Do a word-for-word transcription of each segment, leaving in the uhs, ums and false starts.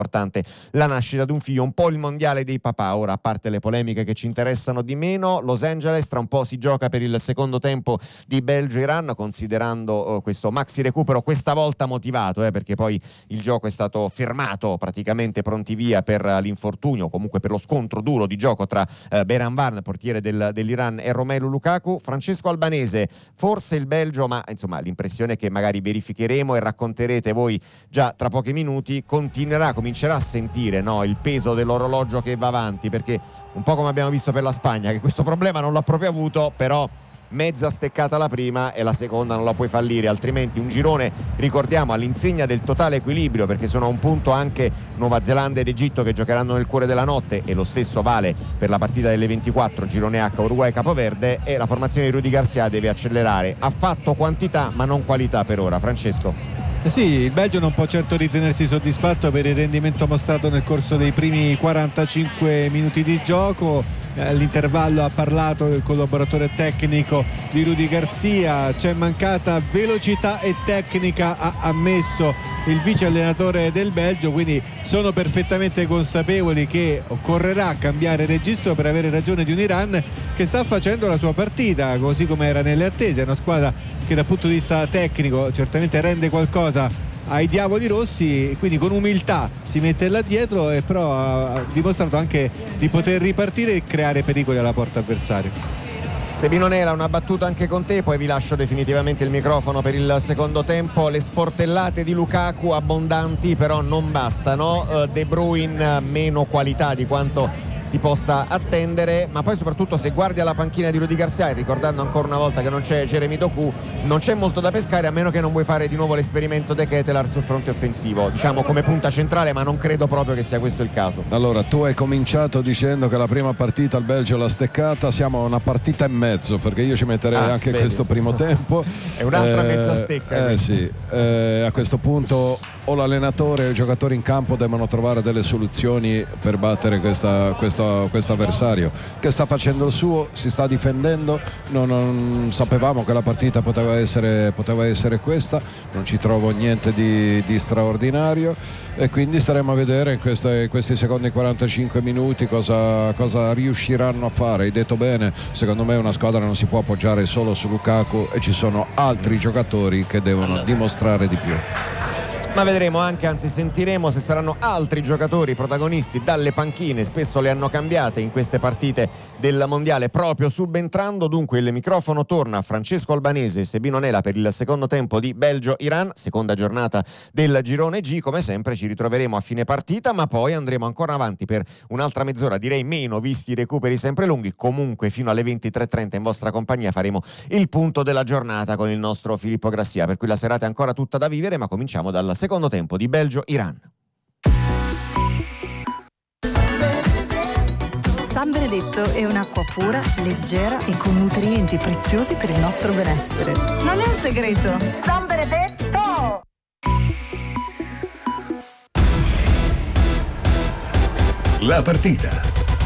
importante la nascita di un figlio, un po' il mondiale dei papà. Ora, a parte le polemiche che ci interessano di meno, Los Angeles tra un po' si gioca per il secondo tempo di Belgio-Iran, considerando uh, questo maxi recupero, questa volta motivato, eh, perché poi il gioco è stato fermato, praticamente pronti via per uh, l'infortunio, comunque per lo scontro duro di gioco tra uh, Behranvand, portiere del, dell'Iran, e Romelu Lukaku. Francesco Albanese, forse il Belgio, ma insomma l'impressione che magari verificheremo e racconterete voi già tra pochi minuti, continuerà, comincerà a sentire, no, il peso dell'orologio che va avanti, perché un po' come abbiamo visto per la Spagna, che questo problema non l'ha proprio avuto, però mezza steccata la prima e la seconda non la puoi fallire, altrimenti un girone, ricordiamo, all'insegna del totale equilibrio, perché sono a un punto anche Nuova Zelanda ed Egitto che giocheranno nel cuore della notte, e lo stesso vale per la partita delle ventiquattro, girone H, Uruguay-Capoverde, e la formazione di Rudy Garcia deve accelerare. Ha fatto quantità ma non qualità per ora. Francesco? Eh sì, il Belgio non può certo ritenersi soddisfatto per il rendimento mostrato nel corso dei primi quarantacinque minuti di gioco. All'intervallo ha parlato il collaboratore tecnico di Rudy Garcia, c'è mancata velocità e tecnica, ha ammesso il vice allenatore del Belgio, quindi sono perfettamente consapevoli che occorrerà cambiare registro per avere ragione di un Iran che sta facendo la sua partita così come era nelle attese. È una squadra che dal punto di vista tecnico certamente rende qualcosa ai diavoli rossi, quindi con umiltà si mette là dietro, e però ha dimostrato anche di poter ripartire e creare pericoli alla porta avversaria. Sebino Nela, una battuta anche con te, poi vi lascio definitivamente il microfono per il secondo tempo. Le sportellate di Lukaku abbondanti però non bastano, De Bruyne meno qualità di quanto si possa attendere, ma poi soprattutto se guardi alla panchina di Rudy Garcia, e ricordando ancora una volta che non c'è Jeremy Doku, non c'è molto da pescare, a meno che non vuoi fare di nuovo l'esperimento De Ketelaere sul fronte offensivo, diciamo come punta centrale, ma non credo proprio che sia questo il caso. Allora, tu hai cominciato dicendo che la prima partita il Belgio l'ha steccata, siamo a una partita e mezzo, perché io ci metterei ah, anche vedi. questo primo tempo è un'altra eh, mezza stecca eh, sì. eh, a questo punto o l'allenatore o i giocatori in campo devono trovare delle soluzioni per battere questa, questo, questo avversario che sta facendo il suo, si sta difendendo. Non, non sapevamo che la partita poteva essere, poteva essere questa, non ci trovo niente di, di straordinario, e quindi staremo a vedere in queste, questi secondi quarantacinque minuti cosa, cosa riusciranno a fare. Hai detto bene, secondo me una squadra non si può appoggiare solo su Lukaku e ci sono altri giocatori che devono dimostrare di più. Ma vedremo anche, anzi sentiremo se saranno altri giocatori protagonisti dalle panchine, spesso le hanno cambiate in queste partite del mondiale proprio subentrando. Dunque il microfono torna a Francesco Albanese e Sebino Nela per il secondo tempo di Belgio-Iran, seconda giornata del girone G. Come sempre ci ritroveremo a fine partita, ma poi andremo ancora avanti per un'altra mezz'ora, direi meno visti i recuperi sempre lunghi. Comunque fino alle ventitré e trenta in vostra compagnia faremo il punto della giornata con il nostro Filippo Grassia, per cui la serata è ancora tutta da vivere, ma cominciamo dal secondo tempo di Belgio-Iran. San Benedetto è un'acqua pura, leggera e con nutrienti preziosi per il nostro benessere. Non è un segreto. San Benedetto! La partita.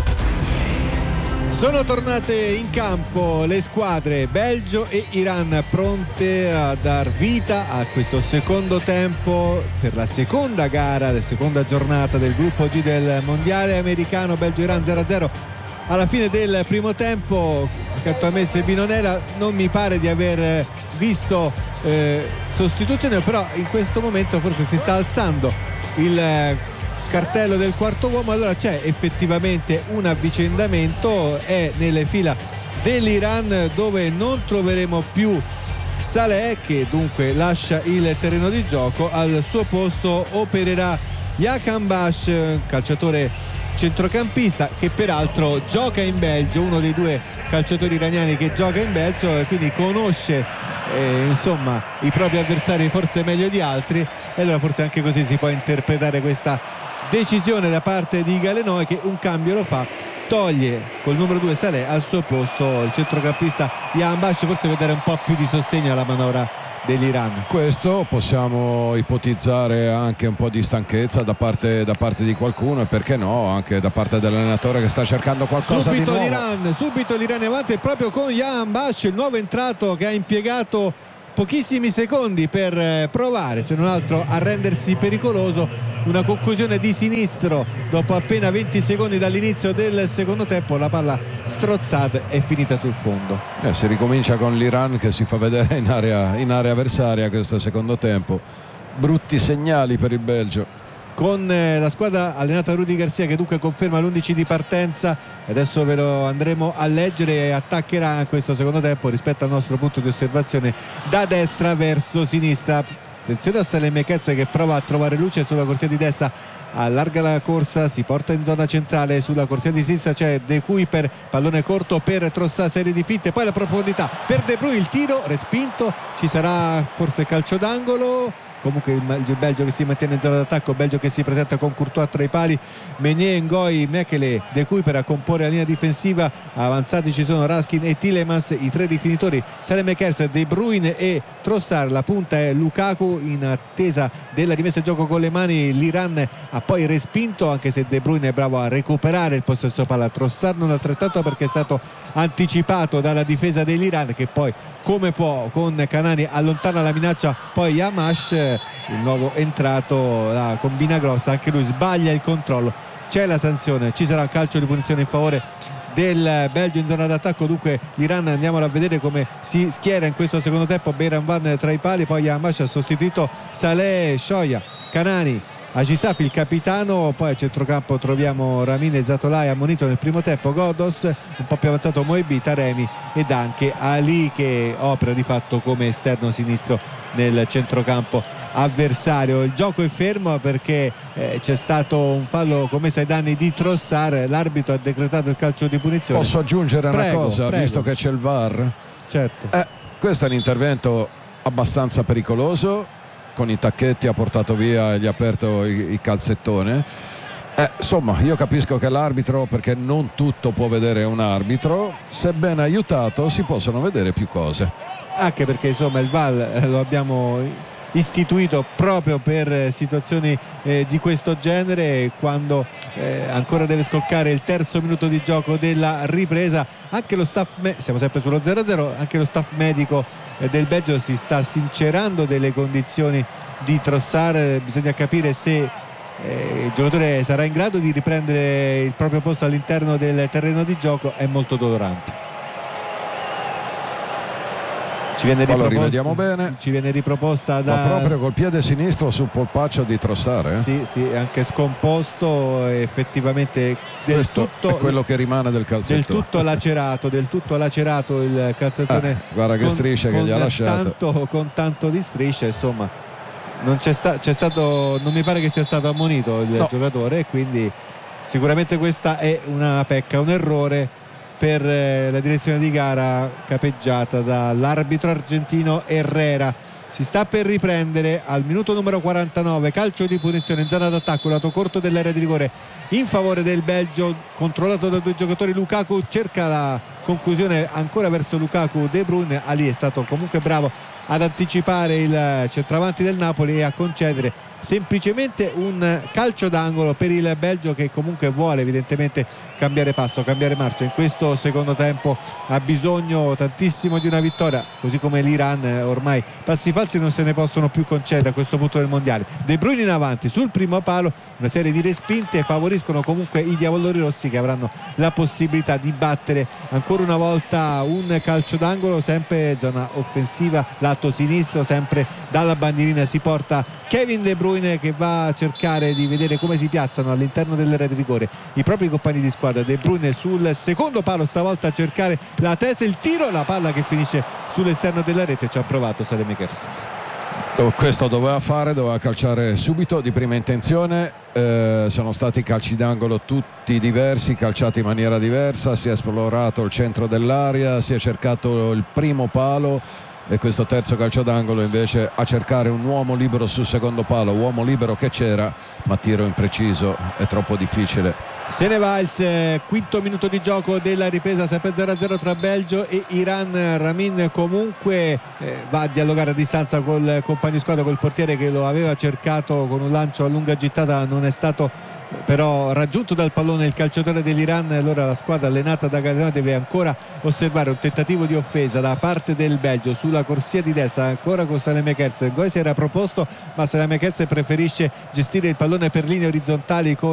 Sono tornate in campo le squadre Belgio e Iran, pronte a dar vita a questo secondo tempo per la seconda gara, la seconda giornata del gruppo G del mondiale americano. Belgio-Iran zero a zero alla fine del primo tempo. Accanto a me Sebino Nela, non mi pare di aver visto eh, sostituzione, però in questo momento forse si sta alzando il eh, cartello del quarto uomo. Allora c'è effettivamente un avvicendamento, è nelle fila dell'Iran, dove non troveremo più Saleh, che dunque lascia il terreno di gioco. Al suo posto opererà Jahanbakhsh, calciatore centrocampista che peraltro gioca in Belgio, uno dei due calciatori iraniani che gioca in Belgio, e quindi conosce eh, insomma i propri avversari forse meglio di altri, e allora forse anche così si può interpretare questa decisione da parte di Galenoi, che un cambio lo fa, toglie col numero due Saleh, al suo posto il centrocampista Jahanbakhsh, forse per dare un po' più di sostegno alla manovra dell'Iran. Questo possiamo ipotizzare anche un po' di stanchezza da parte, da parte di qualcuno, e perché no anche da parte dell'allenatore che sta cercando qualcosa subito di nuovo. L'Iran, subito l'Iran è avanti proprio con Jahanbakhsh, il nuovo entrato che ha impiegato pochissimi secondi per provare, se non altro, a rendersi pericoloso. Una conclusione di sinistro dopo appena venti secondi dall'inizio del secondo tempo, la palla strozzata e finita sul fondo. Eh, si ricomincia con l'Iran che si fa vedere in area, in area avversaria questo secondo tempo. Brutti segnali per il Belgio, con la squadra allenata da Rudy Garcia che dunque conferma l'undici di partenza. Adesso ve lo andremo a leggere. E attaccherà in questo secondo tempo rispetto al nostro punto di osservazione da destra verso sinistra. Attenzione a Saelemaekers che prova a trovare luce sulla corsia di destra, allarga la corsa, si porta in zona centrale. Sulla corsia di sinistra c'è De Kuyper, pallone corto per Trossard, serie di finte, poi la profondità per De Bruyne, il tiro respinto, ci sarà forse calcio d'angolo. Comunque il Belgio che si mantiene in zona d'attacco, Belgio che si presenta con Courtois tra i pali, Meunier, Ngoy, Mekele, De Kuyper a comporre la linea difensiva. Avanzati ci sono Raskin e Tielemans, i tre rifinitori Saelemaekers, De Bruyne e Trossard. La punta è Lukaku in attesa della rimessa in gioco con le mani. L'Iran ha poi respinto, anche se De Bruyne è bravo a recuperare il possesso palla. Trossard non altrettanto, perché è stato anticipato dalla difesa dell'Iran, che poi come può con Kanani allontana la minaccia. Poi Yamash, il nuovo entrato, la combina grossa, anche lui sbaglia il controllo, c'è la sanzione, ci sarà un calcio di punizione in favore del Belgio in zona d'attacco. Dunque l'Iran, andiamolo a vedere come si schiera in questo secondo tempo. Beiranvand tra i pali, poi Yamash ha sostituito Saleh, Shoya, Kanani, Agisaf il capitano. Poi a centrocampo troviamo Ramin e Zatolai ammonito nel primo tempo, Godos, un po' più avanzato Moebi, Taremi ed anche Ali che opera di fatto come esterno sinistro nel centrocampo avversario. Il gioco è fermo perché eh, c'è stato un fallo commesso ai danni di Trossard, l'arbitro ha decretato il calcio di punizione. Posso aggiungere prego, una cosa, prego. visto che c'è il V A R? Certo. Eh, questo è un intervento abbastanza pericoloso, con i tacchetti ha portato via e gli ha aperto il, il calzettone. Eh, insomma, io capisco che l'arbitro, perché non tutto può vedere un arbitro, se ben aiutato si possono vedere più cose. Anche perché insomma il V A R lo abbiamo istituito proprio per situazioni eh, di questo genere, quando eh, ancora deve scoccare il terzo minuto di gioco della ripresa. Anche lo staff, me- siamo sempre sullo zero a zero, anche lo staff medico eh, del Belgio si sta sincerando delle condizioni di Trossard. Bisogna capire se eh, il giocatore sarà in grado di riprendere il proprio posto all'interno del terreno di gioco. È molto dolorante. Ci viene, lo rivediamo bene. ci viene riproposta da... Ma proprio col piede sinistro sul polpaccio di Trossard, eh? Sì, sì, anche scomposto, effettivamente del Questo tutto, è quello che rimane del calzettone. del tutto lacerato, del tutto lacerato il calzettone. Eh, guarda che con, strisce che con gli ha lasciato. Tanto, con tanto di strisce, insomma, non c'è, sta, c'è stato, non mi pare che sia stato ammonito il no. giocatore, e quindi sicuramente questa è una pecca, un errore per la direzione di gara capeggiata dall'arbitro argentino Herrera. Si sta per riprendere al minuto numero quarantanove, calcio di punizione in zona d'attacco, lato corto dell'area di rigore in favore del Belgio, controllato da due giocatori. Lukaku cerca la conclusione ancora verso Lukaku, De Bruyne. Ali è stato comunque bravo ad anticipare il centravanti del Napoli e a concedere semplicemente un calcio d'angolo per il Belgio, che comunque vuole evidentemente cambiare passo, cambiare marcia. In questo secondo tempo ha bisogno tantissimo di una vittoria, così come l'Iran. Ormai passi falsi non se ne possono più concedere a questo punto del mondiale. De Bruyne in avanti sul primo palo, una serie di respinte favoriscono comunque i diavolori rossi, che avranno la possibilità di battere ancora una volta un calcio d'angolo, sempre zona offensiva, lato sinistro, sempre dalla bandierina si porta Kevin De Bruyne, che va a cercare di vedere come si piazzano all'interno dell'area di rigore i propri compagni di squadra. De Bruyne sul secondo palo, stavolta a cercare la testa, il tiro, la palla che finisce sull'esterno della rete. Ci ha provato Saelemaekers. Questo doveva fare, doveva calciare subito di prima intenzione. Eh, sono stati calci d'angolo tutti diversi, calciati in maniera diversa. Si è esplorato il centro dell'area, si è cercato il primo palo, e questo terzo calcio d'angolo invece a cercare un uomo libero sul secondo palo, uomo libero che c'era, ma tiro impreciso, è troppo difficile. Se ne va il eh, quinto minuto di gioco della ripresa, sempre zero a zero tra Belgio e Iran. Ramin comunque eh, va a dialogare a distanza col compagno di squadra, col portiere che lo aveva cercato con un lancio a lunga gittata, non è stato però raggiunto dal pallone il calciatore dell'Iran. Allora la squadra allenata da Gagliano deve ancora osservare un tentativo di offesa da parte del Belgio sulla corsia di destra, ancora con Salemekers. Il gol si era proposto, ma Salemekers preferisce gestire il pallone per linee orizzontali con